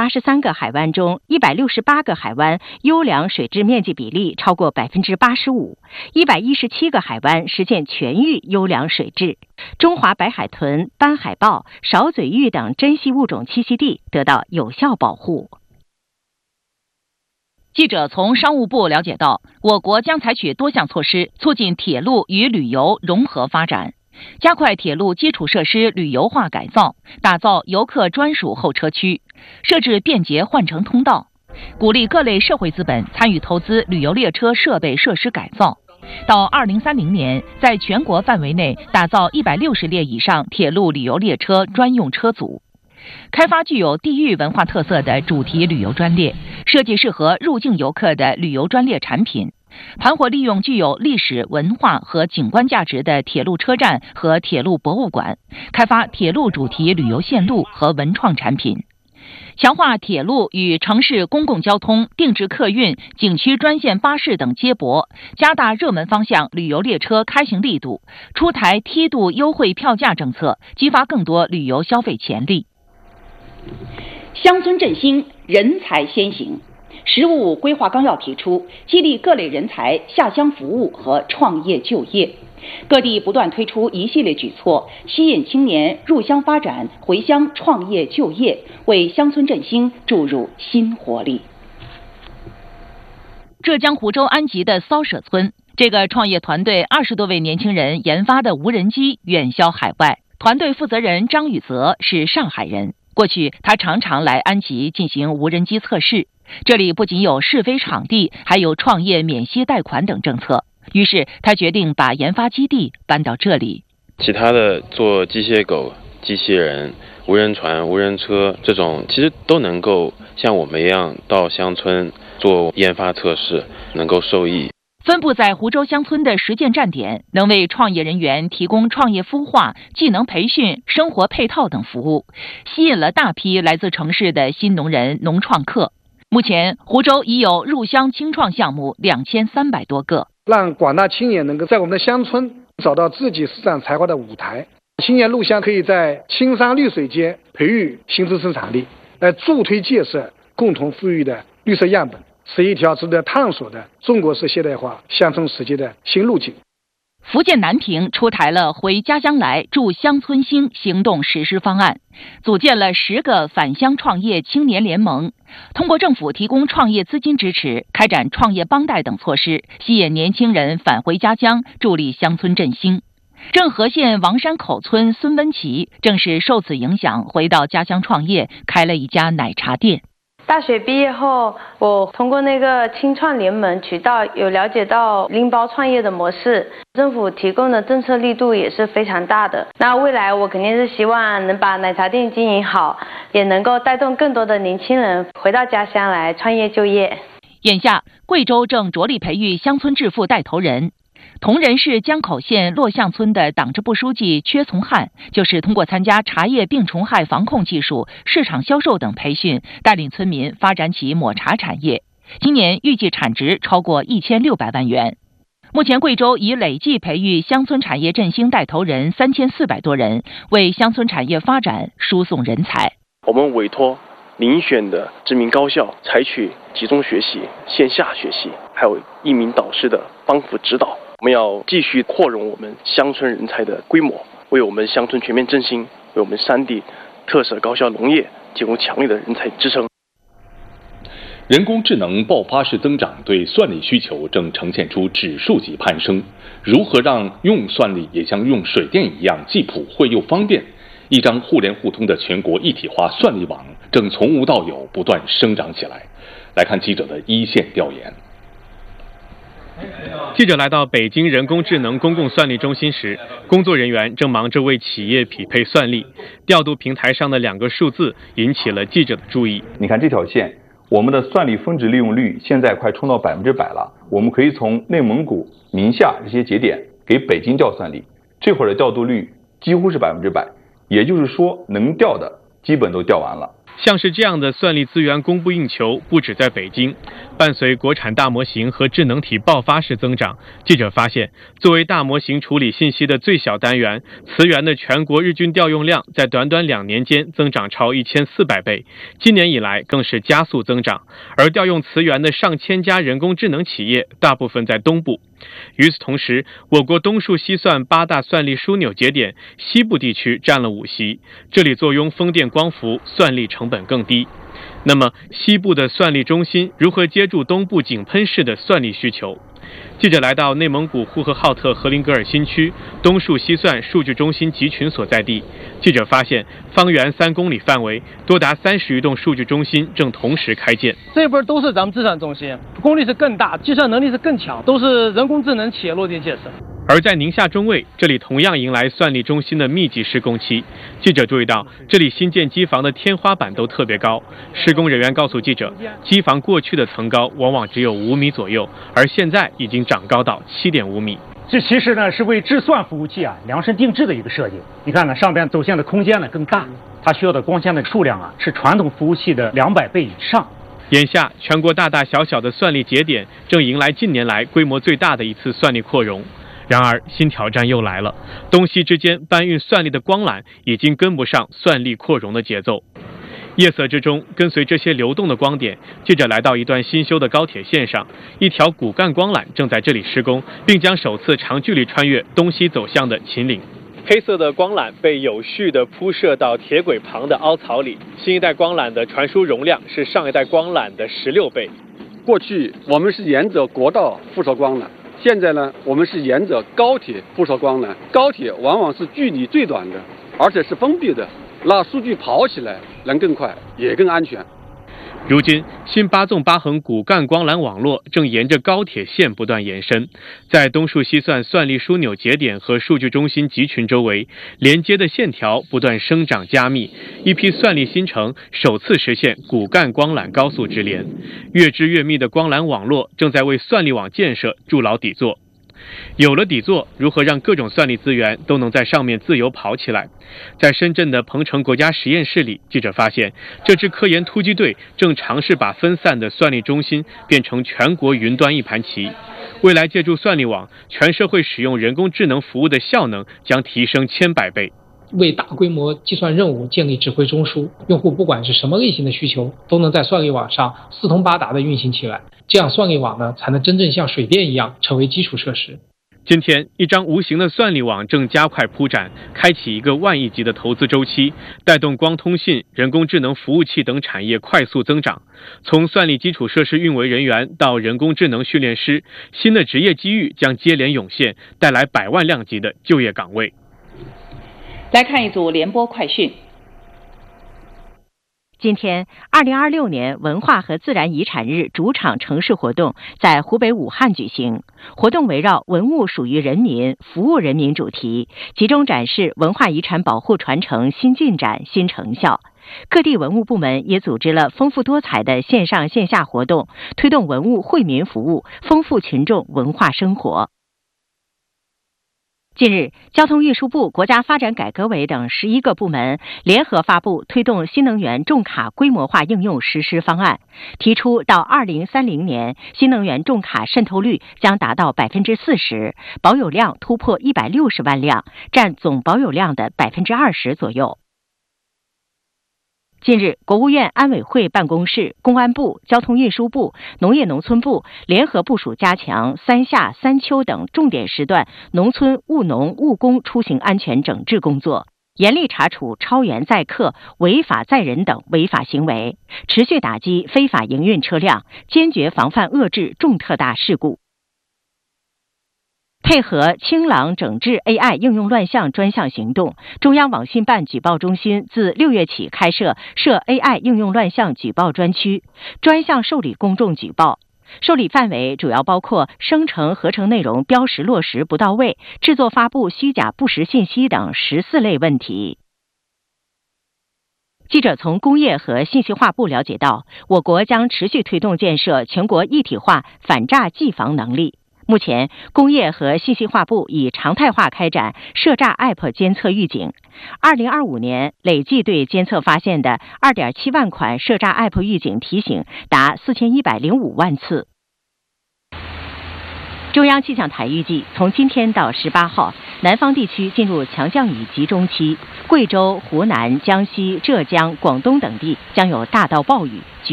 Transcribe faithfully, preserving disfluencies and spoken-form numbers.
八十三个海湾中，一百六十八个海湾优良水质面积比例超过百分之八十五，一百一十七个海湾实现全域优良水质。中华白海豚、斑海豹、少嘴鹬等珍稀物种栖息地得到有效保护。 记者从商务部了解到，我国将采取多项措施，促进铁路与旅游融合发展，加快铁路基础设施旅游化改造，打造游客专属候车区，设置便捷换乘通道，鼓励各类社会资本参与投资旅游列车设备设施改造。到二零三零年，在全国范围内打造一百六十列以上铁路旅游列车专用车组，开发具有地域文化特色的主题旅游专列，设计适合入境游客的旅游专列产品，盘活利用具有历史文化和景观价值的铁路车站和铁路博物馆，开发铁路主题旅游线路和文创产品，强化铁路与城市公共交通、定制客运、景区专线巴士等接驳，加大热门方向旅游列车开行力度，出台梯度优惠票价政策，激发更多旅游消费潜力。乡村振兴，人才先行。“十五五”规划纲要提出，激励各类人才下乡服务和创业就业。各地不断推出一系列举措，吸引青年入乡发展、回乡创业就业，为乡村振兴注入新活力。浙江湖州安吉的骚舍村，这个创业团队二十多位年轻人研发的无人机远销海外。团队负责人张宇泽是上海人，过去他常常来安吉进行无人机测试。这里不仅有试飞场地，还有创业免息贷款等政策。于是他决定把研发基地搬到这里。 其他的做机械狗、机器人、无人船、无人车这种，其实都能够像我们一样到乡村做研发测试，能够受益。 分布在湖州乡村的实践站点，能为创业人员提供创业孵化、技能培训、生活配套等服务，吸引了大批来自城市的新农人、农创客。目前，湖州已有入乡青创项目两千三百多个， 让广大青年能够在我们的乡村找到自己施展才华的舞台。青年入乡可以在青山绿水间培育新知识产力，来助推建设共同富裕的绿色样本，是一条值得探索的中国式现代化乡村实践的新路径。 福建南平出台了回家乡来助乡村兴行动实施方案，组建了十个返乡创业青年联盟，通过政府提供创业资金支持，开展创业帮带等措施，吸引年轻人返回家乡，助力乡村振兴。郑和县王山口村孙文琪正是受此影响，回到家乡创业，开了一家奶茶店。 大学毕业后，我通过那个青创联盟渠道有了解到拎包创业的模式，政府提供的政策力度也是非常大的。那未来我肯定是希望能把奶茶店经营好，也能够带动更多的年轻人回到家乡来创业就业。 眼下，贵州正着力培育乡村致富带头人。铜仁市江口县洛巷村的党支部书记阙从汉，就是通过参加茶叶病虫害防控技术、市场销售等培训，带领村民发展起抹茶产业。今年预计产值超过一千六百万元。目前，贵州已累计培育乡村产业振兴带头人三千四百多人，为乡村产业发展输送人才。 我们委托遴选的知名高校，采取集中学习、线下学习，还有一名导师的帮扶指导。我们要继续扩容我们乡村人才的规模，为我们乡村全面振兴，为我们山地特色高效农业提供强力的人才支撑。 人工智能爆发式增长对算力需求正呈现出指数级攀升。如何让用算力也像用水电一样既普惠又方便？一张互联互通的全国一体化算力网正从无到有不断生长起来。来看记者的一线调研。 记者来到北京人工智能公共算力中心时，工作人员正忙着为企业匹配算力，调度平台上的两个数字引起了记者的注意。 你看这条线，我们的算力峰值利用率现在快冲到百分之百了。我们可以从内蒙古、宁夏这些节点给北京调算力，这会儿的调度率几乎是百分之百，也就是说能调的基本都调完了。 像是这样的算力资源供不应求，不止在北京。伴随国产大模型和智能体爆发式增长，记者发现，作为大模型处理信息的最小单元，磁源的全国日均调用量在短短两年间增长超一千四百倍，今年以来更是加速增长。而调用磁源的上千家人工智能企业，大部分在东部。与此同时，我国东数西算八大算力枢纽节点，西部地区占了五席，这里坐拥风电光伏，算力成本更低。那么，西部的算力中心如何接住东部井喷式的算力需求？记者来到内蒙古呼和浩特和林格尔新区东数西算数据中心集群所在地，记者发现，方圆三公里范围，多达三十余栋数据中心正同时开建。 这边都是咱们计算中心，功率是更大，计算能力是更强，都是人工智能企业落地建设。 而在宁夏中卫，这里同样迎来算力中心的密集施工期。记者注意到，这里新建机房的天花板都特别高。施工人员告诉记者，机房过去的层高往往只有五米左右，而现在已经长高到七点五米。 这其实呢是为智算服务器啊量身定制的一个设计。你看呢，上边走线的空间呢更大，它需要的光纤的数量啊是传统服务器的两百倍以上。 眼下，全国大大小小的算力节点正迎来近年来规模最大的一次算力扩容。然而，新挑战又来了，东西之间搬运算力的光缆已经跟不上算力扩容的节奏。夜色之中，跟随这些流动的光点，记者来到一段新修的高铁线上，一条骨干光缆正在这里施工，并将首次长距离穿越东西走向的秦岭。黑色的光缆被有序地铺设到铁轨旁的凹槽里，新一代光缆的传输容量是上一代光缆的十六倍。 过去我们是沿着国道铺设光缆，现在呢，我们是沿着高铁铺设光缆。高铁往往是距离最短的，而且是封闭的，那数据跑起来能更快，也更安全。 如今，新八纵八横骨干光缆网络正沿着高铁线不断延伸，在东数西算算力枢纽节点和数据中心集群周围，连接的线条不断生长加密，一批算力新城首次实现骨干光缆高速直连。越织越密的光缆网络正在为算力网建设筑牢底座。有了底座，如何让各种算力资源都能在上面自由跑起来？在深圳的鹏城国家实验室里，记者发现，这支科研突击队正尝试把分散的算力中心变成全国云端一盘棋。未来借助算力网，全社会使用人工智能服务的效能将提升千百倍。 为大规模计算任务建立指挥中枢，用户不管是什么类型的需求，都能在算力网上四通八达地运行起来。这样算力网呢，才能真正像水电一样成为基础设施。 今天，一张无形的算力网正加快铺展，开启一个万亿级的投资周期，带动光通信、人工智能服务器等产业快速增长。从算力基础设施运维人员到人工智能训练师，新的职业机遇将接连涌现，带来百万量级的就业岗位。 来看一组联播快讯。 今天，二零二六年文化和自然遗产日主场城市活动在湖北武汉举行。活动围绕“文物属于人民，服务人民”主题，集中展示文化遗产保护传承新进展、新成效。各地文物部门也组织了丰富多彩的线上线下活动，推动文物惠民服务，丰富群众文化生活。近日，交通运输部、国家发展改革委等十一个部门联合发布推动新能源重卡规模化应用实施方案，提出到二零三零年，新能源重卡渗透率将达到百分之四十，保有量突破一百六十万辆，占总保有量的百分之二十左右。近日，国务院安委会办公室、公安部、交通运输部、农业农村部联合部署加强三夏、三秋等重点时段农村务农务工出行安全整治工作，严厉查处超员载客、违法载人等违法行为，持续打击非法营运车辆，坚决防范遏制重特大事故。配合清朗整治 A I 应用乱象专项行动，中央网信办举报中心自六月起开设涉 A I 应用乱象举报专区，专项受理公众举报。受理范围主要包括生成合成内容标识落实不到位、制作发布虚假不实信息等十四类问题。记者从工业和信息化部了解到，我国将持续推动建设全国一体化反诈技防能力。 目前，工业和信息化部已常态化开展涉诈 App 监测预警。二零二五年累计对监测发现的二点七万款涉诈 App 预警提醒达四千一百零五万次。中央气象台预计，从今天到十八号，南方地区进入强降雨集中期，贵州、湖南、江西、浙江、广东等地将有大到暴雨。